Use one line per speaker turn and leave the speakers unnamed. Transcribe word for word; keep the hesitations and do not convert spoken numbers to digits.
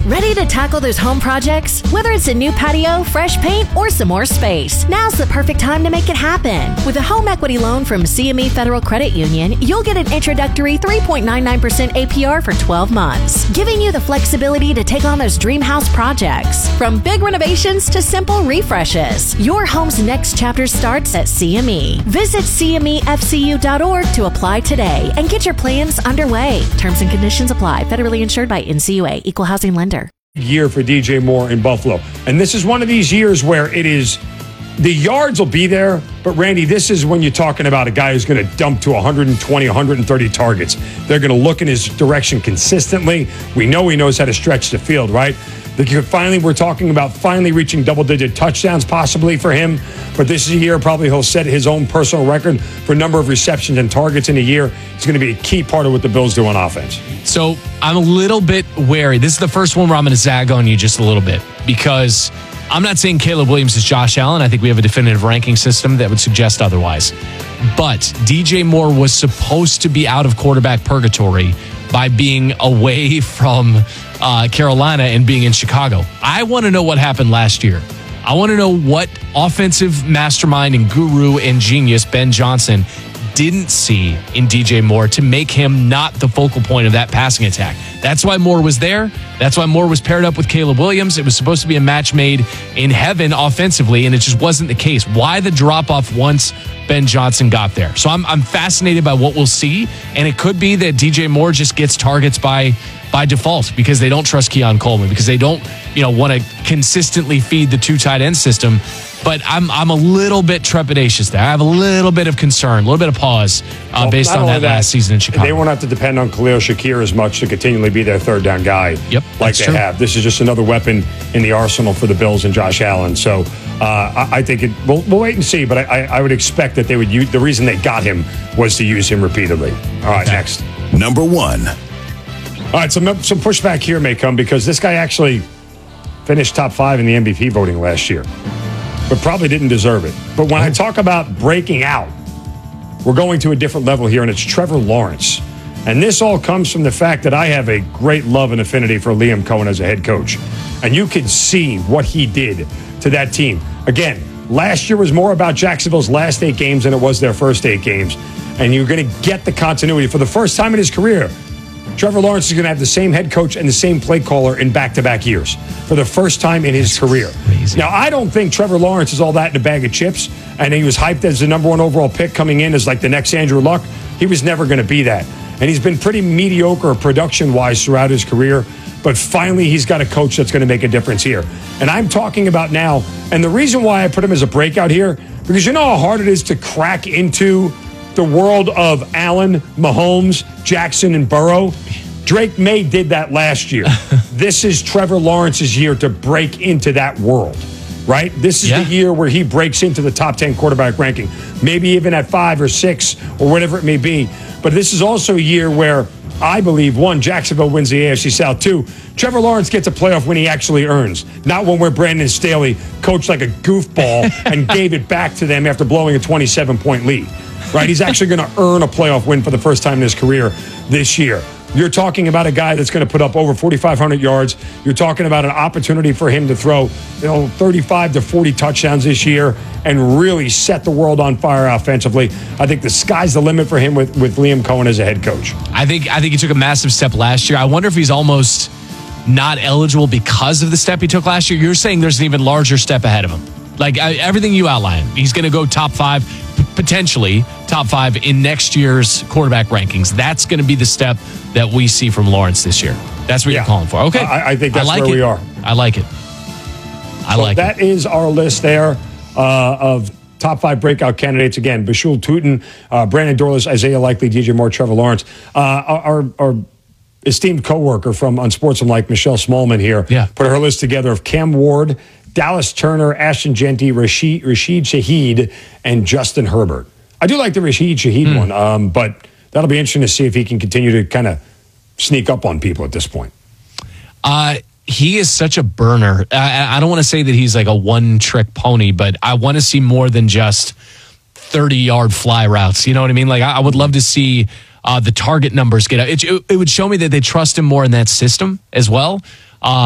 Ready to tackle those home projects? Whether it's a new patio, fresh paint, or some more space, now's the perfect time to make it happen. With a home equity loan from C M E Federal Credit Union, you'll get an introductory three point nine nine percent A P R for twelve months, giving you the flexibility to take on those dream house projects. From big renovations to simple refreshes, your home's next chapter starts at C M E. Visit C M E F C U dot org to apply today and get your plans underway. Terms and conditions apply. Federally insured by N C U A, Equal Housing Lender.
Year for D J Moore in Buffalo. And this is one of these years where it is, the yards will be there, but Randy, this is when you're talking about a guy who's going to dump to one hundred twenty, one hundred thirty targets. They're going to look in his direction consistently. We know he knows how to stretch the field, right? Finally, we're talking about finally reaching double-digit touchdowns possibly for him. But this is a year probably he'll set his own personal record for number of receptions and targets in a year. It's going to be a key part of what the Bills do on offense.
So I'm a little bit wary. This is the first one where I'm going to zag on you just a little bit because I'm not saying Caleb Williams is Josh Allen. I think we have a definitive ranking system that would suggest otherwise. But D J Moore was supposed to be out of quarterback purgatory by being away from uh, Carolina and being in Chicago. I want to know what happened last year. I want to know what offensive mastermind and guru and genius Ben Johnson didn't see in D J Moore to make him not the focal point of that passing attack. That's why Moore was there. That's why Moore was paired up with Caleb Williams. It was supposed to be a match made in heaven offensively, and it just wasn't the case. Why the drop-off once Ben Johnson got there? So I'm I'm fascinated by what we'll see, and it could be that D J Moore just gets targets by by default because they don't trust Keon Coleman, because they don't, you know, want to consistently feed the two tight end system. But I'm I'm a little bit trepidatious there. I have a little bit of concern, a little bit of pause uh,
well,
based on that, that last season in Chicago.
They won't have to depend on Khalil Shakir as much to continually be their third down guy.
Yep,
like they
true.
have. This is just another weapon in the arsenal for the Bills and Josh Allen. So uh, I, I think it. We'll, we'll wait and see. But I, I would expect that they would use the reason they got him was to use him repeatedly. All right, okay. Next.
Number one.
All right, some some pushback here may come because this guy actually finished top five in the M V P voting last year, but probably didn't deserve it. But when I talk about breaking out, we're going to a different level here, and it's Trevor Lawrence. And this all comes from the fact that I have a great love and affinity for Liam Cohen as a head coach. And you can see what he did to that team. Again, last year was more about Jacksonville's last eight games than it was their first eight games. And you're going to get the continuity. For the first time in his career, Trevor Lawrence is going to have the same head coach and the same play caller in back-to-back years for the first time in his That's career.
Crazy.
Now, I don't think Trevor Lawrence is all that in a bag of chips, and he was hyped as the number one overall pick coming in as like the next Andrew Luck. He was never going to be that. And he's been pretty mediocre production-wise throughout his career, but finally he's got a coach that's going to make a difference here. And I'm talking about now, and the reason why I put him as a breakout here, because you know how hard it is to crack into the world of Allen, Mahomes, Jackson, and Burrow. Drake May did that last year. This is Trevor Lawrence's year to break into that world, right? This is
yeah.
the year where he breaks into the top ten quarterback ranking, maybe even at five or six or whatever it may be. But this is also a year where I believe, one, Jacksonville wins the A F C South. Two, Trevor Lawrence gets a playoff win he actually earns, not one where Brandon Staley coached like a goofball and gave it back to them after blowing a twenty-seven point lead. Right? He's actually going to earn a playoff win for the first time in his career this year. You're talking about a guy that's going to put up over forty-five hundred yards. You're talking about an opportunity for him to throw, you know, thirty-five to forty touchdowns this year and really set the world on fire offensively. I think the sky's the limit for him with, with Liam Cohen as a head coach.
I think I think he took a massive step last year. I wonder if he's almost not eligible because of the step he took last year. You're saying there's an even larger step ahead of him. Like uh, everything you outlined, he's going to go top five, p- potentially top five in next year's quarterback rankings. That's going to be the step that we see from Lawrence this year. That's what yeah. you're calling for. Okay.
I, I think that's
I like
where
it.
we are.
I like it. I
so
like
that
it. That
is our list there uh, of top five breakout candidates. Again, Bashul Tutin, uh, Brandon Dorlus, Isaiah Likely, D J Moore, Trevor Lawrence. Uh, our, our esteemed coworker from Unsportsmanlike, Michelle Smallman here,
yeah.
put her list together of Cam Ward, Dallas Turner, Ashton Genty, Rashid, Rashid Shaheed, and Justin Herbert. I do like the Rashid Shaheed mm. one, um, but that'll be interesting to see if he can continue to kind of sneak up on people at this point.
Uh, he is such a burner. I, I don't want to say that he's like a one-trick pony, but I want to see more than just thirty-yard fly routes. You know what I mean? Like I, I would love to see uh, the target numbers get up. It, it, it would show me that they trust him more in that system as well.